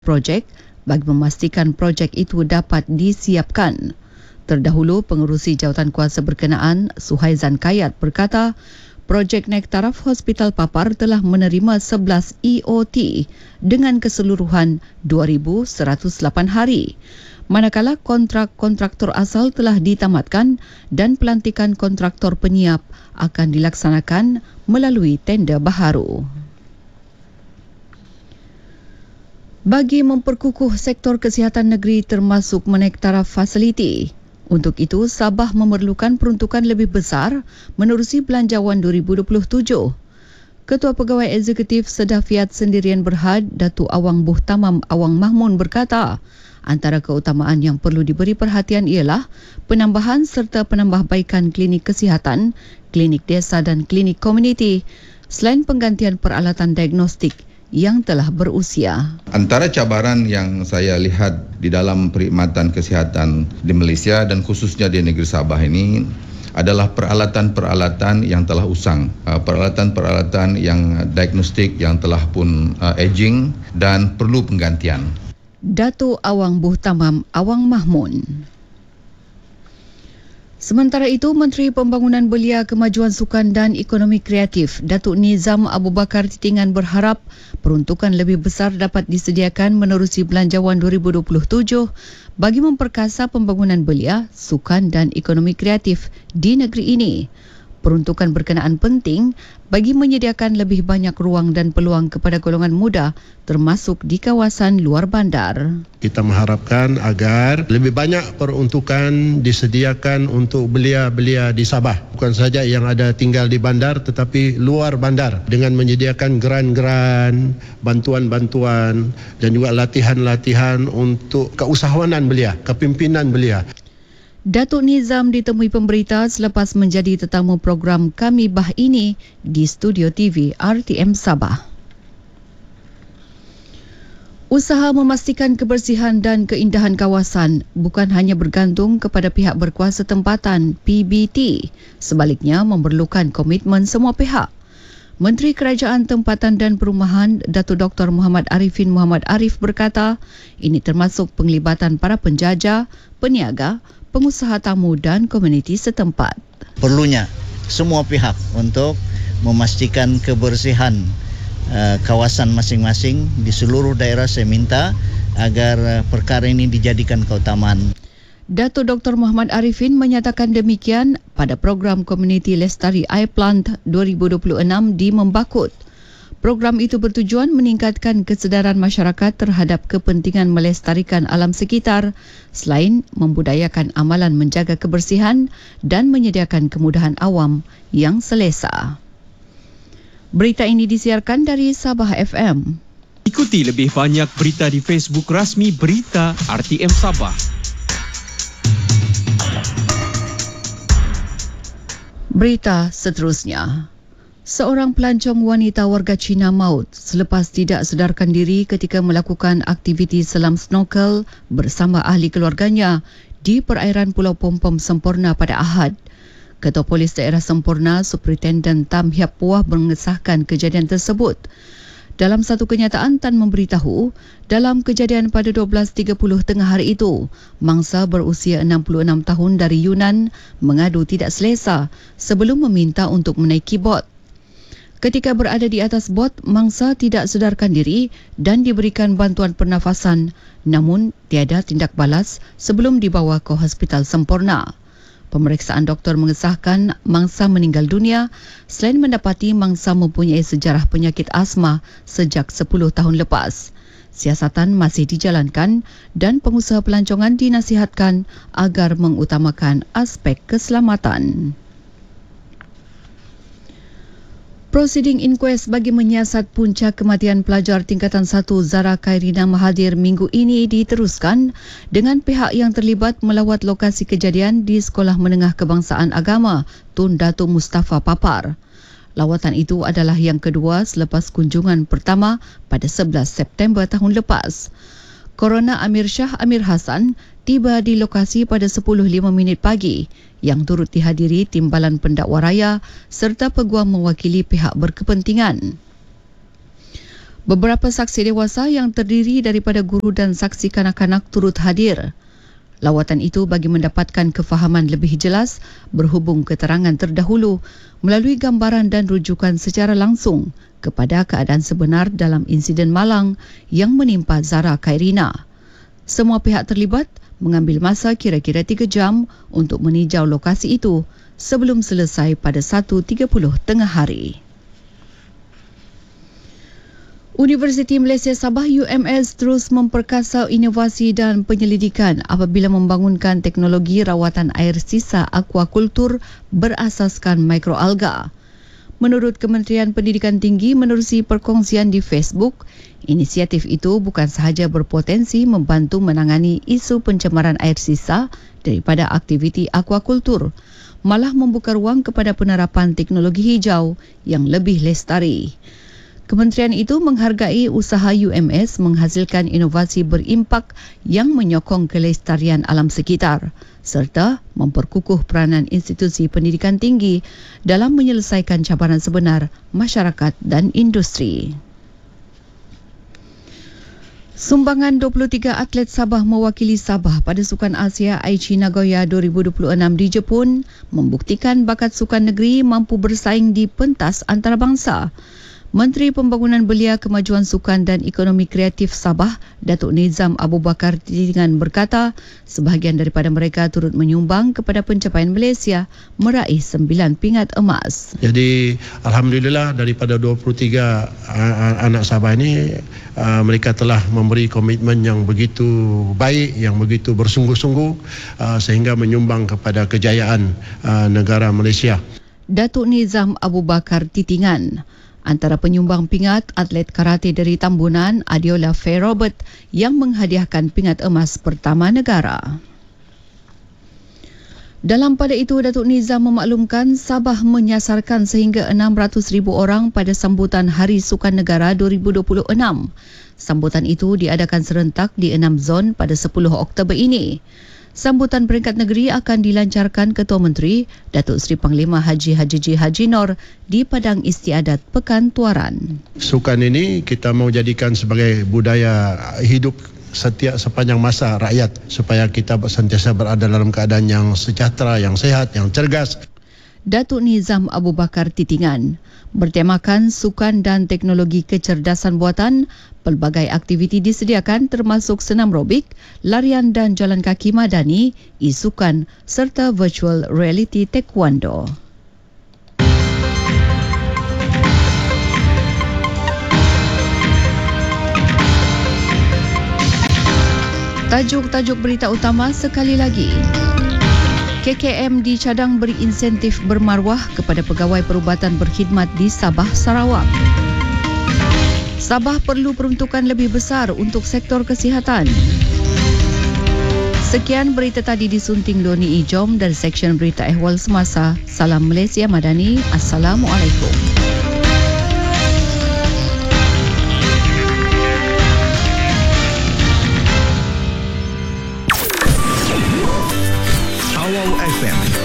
projek bagi memastikan projek itu dapat disiapkan. Terdahulu, pengerusi jawatankuasa berkenaan Suhaizan Kayat berkata, projek naik taraf Hospital Papar telah menerima 11 EOT dengan keseluruhan 2,108 hari. Manakala kontrak-kontraktor asal telah ditamatkan dan pelantikan kontraktor penyiap akan dilaksanakan melalui tender baharu. Bagi memperkukuh sektor kesihatan negeri termasuk menaik taraf fasiliti. Untuk itu, Sabah memerlukan peruntukan lebih besar menerusi Belanjawan 2027. Ketua Pegawai Eksekutif Sedafiat Sendirian Berhad, Datuk Awang Buhtamam Awang Mahmun berkata, antara keutamaan yang perlu diberi perhatian ialah penambahan serta penambahbaikan klinik kesihatan, klinik desa dan klinik komuniti, selain penggantian peralatan diagnostik yang telah berusia. Antara cabaran yang saya lihat di dalam perkhidmatan kesihatan di Malaysia dan khususnya di negeri Sabah ini adalah peralatan-peralatan yang telah usang, peralatan-peralatan yang diagnostik yang telah pun aging dan perlu penggantian. Datuk Awang Buhtamam Awang Mahmun. Sementara itu, Menteri Pembangunan Belia, Kemajuan Sukan dan Ekonomi Kreatif, Datuk Nizam Abu Bakar Titingan berharap peruntukan lebih besar dapat disediakan menerusi Belanjawan 2027 bagi memperkasa pembangunan belia, sukan dan ekonomi kreatif di negeri ini. Peruntukan berkenaan penting bagi menyediakan lebih banyak ruang dan peluang kepada golongan muda termasuk di kawasan luar bandar. Kita mengharapkan agar lebih banyak peruntukan disediakan untuk belia-belia di Sabah. Bukan saja yang ada tinggal di bandar tetapi luar bandar dengan menyediakan geran-geran, bantuan-bantuan dan juga latihan-latihan untuk keusahawanan belia, kepimpinan belia. Datuk Nizam ditemui pemberita selepas menjadi tetamu program Kami Bah Ini di studio TV RTM Sabah. Usaha memastikan kebersihan dan keindahan kawasan bukan hanya bergantung kepada pihak berkuasa tempatan PBT, sebaliknya memerlukan komitmen semua pihak. Menteri Kerajaan Tempatan dan Perumahan Datuk Dr. Muhammad Arifin Muhammad Arif berkata, ini termasuk penglibatan para penjaja, peniaga, pengusaha tamu dan komuniti setempat. Perlunya semua pihak untuk memastikan kebersihan kawasan masing-masing di seluruh daerah. Saya minta agar perkara ini dijadikan keutamaan. Datuk Dr. Muhammad Arifin menyatakan demikian pada program Komuniti Lestari Air Plant 2026 di Membakut. Program itu bertujuan meningkatkan kesedaran masyarakat terhadap kepentingan melestarikan alam sekitar selain membudayakan amalan menjaga kebersihan dan menyediakan kemudahan awam yang selesa. Berita ini disiarkan dari Sabah FM. Ikuti lebih banyak berita di Facebook rasmi Berita RTM Sabah. Berita seterusnya. Seorang pelancong wanita warga Cina maut selepas tidak sedarkan diri ketika melakukan aktiviti selam snorkel bersama ahli keluarganya di perairan Pulau Pompom Semporna pada Ahad. Ketua Polis Daerah Semporna, Superintendent Tam Hiap Puah mengesahkan kejadian tersebut. Dalam satu kenyataan, Tan memberitahu, dalam kejadian pada 12.30 tengah hari itu, mangsa berusia 66 tahun dari Yunan mengadu tidak selesa sebelum meminta untuk menaiki bot. Ketika berada di atas bot, mangsa tidak sedarkan diri dan diberikan bantuan pernafasan, namun tiada tindak balas sebelum dibawa ke Hospital Semporna. Pemeriksaan doktor mengesahkan mangsa meninggal dunia selain mendapati mangsa mempunyai sejarah penyakit asma sejak 10 tahun lepas. Siasatan masih dijalankan dan pengusaha pelancongan dinasihatkan agar mengutamakan aspek keselamatan. Prosiding inquest bagi menyiasat punca kematian pelajar tingkatan 1 Zara Khairina Mahathir minggu ini diteruskan dengan pihak yang terlibat melawat lokasi kejadian di Sekolah Menengah Kebangsaan Agama Tun Datuk Mustafa Papar. Lawatan itu adalah yang kedua selepas kunjungan pertama pada 11 September tahun lepas. Corona Amir Shah Amir Hassan tiba di lokasi pada 10.05 pagi yang turut dihadiri timbalan pendakwa raya serta peguam mewakili pihak berkepentingan. Beberapa saksi dewasa yang terdiri daripada guru dan saksi kanak-kanak turut hadir. Lawatan itu bagi mendapatkan kefahaman lebih jelas berhubung keterangan terdahulu melalui gambaran dan rujukan secara langsung kepada keadaan sebenar dalam insiden malang yang menimpa Zara Khairina. Semua pihak terlibat mengambil masa kira-kira 3 jam untuk meninjau lokasi itu sebelum selesai pada 1.30 tengah hari. Universiti Malaysia Sabah UMS terus memperkasa inovasi dan penyelidikan apabila membangunkan teknologi rawatan air sisa aquakultur berasaskan mikroalga. Menurut Kementerian Pendidikan Tinggi menerusi perkongsian di Facebook, inisiatif itu bukan sahaja berpotensi membantu menangani isu pencemaran air sisa daripada aktiviti aquakultur, malah membuka ruang kepada penerapan teknologi hijau yang lebih lestari. Kementerian itu menghargai usaha UMS menghasilkan inovasi berimpak yang menyokong kelestarian alam sekitar serta memperkukuh peranan institusi pendidikan tinggi dalam menyelesaikan cabaran sebenar masyarakat dan industri. Sumbangan 23 atlet Sabah mewakili Sabah pada Sukan Asia Aichi Nagoya 2026 di Jepun membuktikan bakat sukan negeri mampu bersaing di pentas antarabangsa. Menteri Pembangunan Belia, Kemajuan Sukan dan Ekonomi Kreatif Sabah, Datuk Nizam Abu Bakar Titingan berkata, sebahagian daripada mereka turut menyumbang kepada pencapaian Malaysia meraih 9 pingat emas. Jadi alhamdulillah daripada 23 anak Sabah ini mereka telah memberi komitmen yang begitu baik, yang begitu bersungguh-sungguh sehingga menyumbang kepada kejayaan negara Malaysia. Datuk Nizam Abu Bakar Titingan. Antara penyumbang pingat atlet karate dari Tambunan, Adiola Faye Robert yang menghadiahkan pingat emas pertama negara. Dalam pada itu, Datuk Nizam memaklumkan Sabah menyasarkan sehingga 600,000 orang pada sambutan Hari Sukan Negara 2026. Sambutan itu diadakan serentak di 6 zon pada 10 Oktober ini. Sambutan peringkat negeri akan dilancarkan Ketua Menteri Datuk Seri Panglima Haji Haji Nor di Padang Istiadat Pekan Tuaran. Sukan ini kita mau jadikan sebagai budaya hidup setiap sepanjang masa rakyat supaya kita sentiasa berada dalam keadaan yang sejahtera, yang sehat, yang cergas. Datuk Nizam Abu Bakar Titingan bertemakan sukan dan teknologi kecerdasan buatan, pelbagai aktiviti disediakan termasuk senam robik, larian dan jalan kaki madani, isukan serta virtual reality taekwondo. Tajuk-tajuk berita utama sekali lagi. KKM dicadang beri insentif bermaruah kepada pegawai perubatan berkhidmat di Sabah, Sarawak. Sabah perlu peruntukan lebih besar untuk sektor kesihatan. Sekian berita tadi disunting Doni Ijom dari Seksyen Berita Ehwal Semasa. Salam Malaysia Madani. Assalamualaikum.